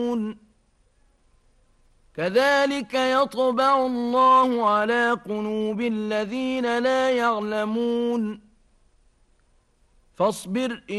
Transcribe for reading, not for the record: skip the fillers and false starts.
كذلك يطبع الله على قلوب الذين لا يعلمون فاصبر